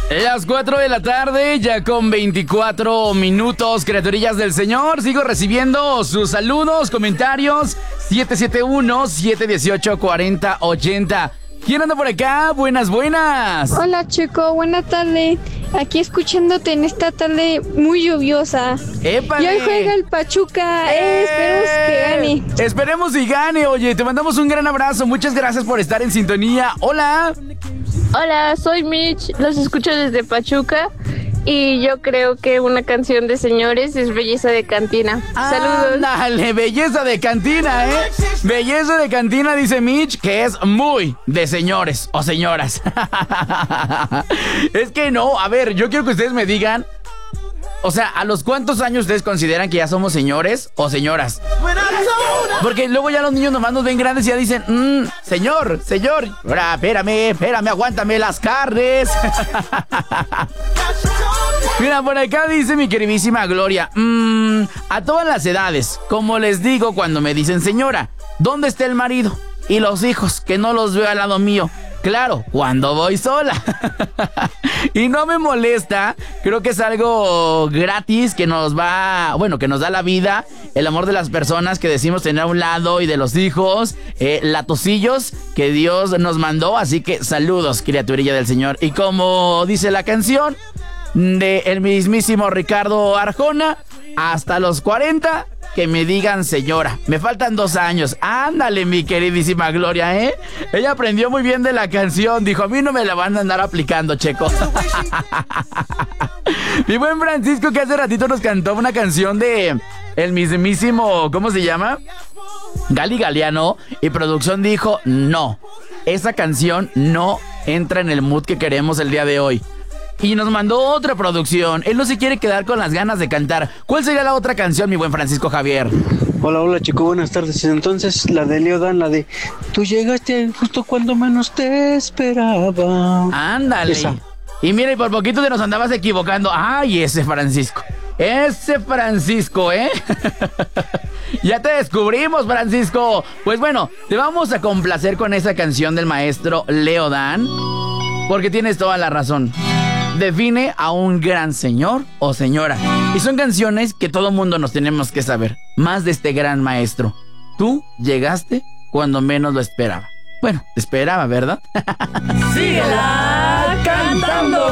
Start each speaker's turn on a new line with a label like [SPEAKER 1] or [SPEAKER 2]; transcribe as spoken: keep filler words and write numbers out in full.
[SPEAKER 1] Las cuatro de la tarde, ya con veinticuatro minutos, criaturillas del Señor. Sigo recibiendo sus saludos, comentarios. siete siete uno, siete uno ocho, cuatro cero ocho cero. ¿Quién anda por acá? Buenas, buenas.
[SPEAKER 2] Hola, chico, buena tarde. Aquí escuchándote en esta tarde muy lluviosa.
[SPEAKER 1] ¡Épale!
[SPEAKER 2] Y hoy juega el Pachuca. Eh, esperemos que gane.
[SPEAKER 1] Esperemos y gane. Oye, te mandamos un gran abrazo. Muchas gracias por estar en sintonía. Hola.
[SPEAKER 3] Hola, soy Mitch. Los escucho desde Pachuca. Y yo creo que una canción de señores es Belleza de Cantina. Saludos.
[SPEAKER 1] Dale, belleza de cantina, ¿eh? Belleza de cantina, dice Mitch, que es muy de señores o señoras. Es que no, a ver, yo quiero que ustedes me digan, o sea, ¿a los cuántos años ustedes consideran que ya somos señores o señoras? Porque luego ya los niños nomás nos ven grandes y ya dicen, mmm, señor, señor, ahora, espérame, espérame, aguántame las carnes. Mira, por acá dice mi queridísima Gloria, mmm, a todas las edades, como les digo cuando me dicen señora, ¿dónde está el marido? Y los hijos, que no los veo al lado mío. Claro, cuando voy sola. Y no me molesta. Creo que es algo gratis que nos va, bueno, que nos da la vida. El amor de las personas que decimos tener a un lado y de los hijos. Eh, latosillos que Dios nos mandó. Así que saludos, criaturilla del Señor. Y como dice la canción de el mismísimo Ricardo Arjona, hasta los cuarenta... que me digan señora. Me faltan dos años. Ándale, mi queridísima Gloria, ¿eh? Ella aprendió muy bien de la canción. Dijo, a mí no me la van a andar aplicando, checo. Mi buen Francisco, que hace ratito nos cantó una canción de el mismísimo, ¿cómo se llama? Gali Galeano. Y producción dijo, no, esa canción no entra en el mood que queremos el día de hoy. Y nos mandó otra producción. Él no se quiere quedar con las ganas de cantar. ¿Cuál sería la otra canción, mi buen Francisco Javier?
[SPEAKER 4] Hola, hola, chico, buenas tardes. Entonces, la de Leodan, la de tú llegaste justo cuando menos te esperaba.
[SPEAKER 1] Ándale. Esa. Y mira, y por poquito te nos andabas equivocando. Ay, ese Francisco. Ese Francisco, ¿eh? Ya te descubrimos, Francisco. Pues bueno, te vamos a complacer con esa canción del maestro Leodan, porque tienes toda la razón. Define a un gran señor o señora. Y son canciones que todo mundo nos tenemos que saber. Más de este gran maestro. Tú llegaste cuando menos lo esperaba. Bueno, te esperaba, ¿verdad?
[SPEAKER 5] ¡Síguela cantando!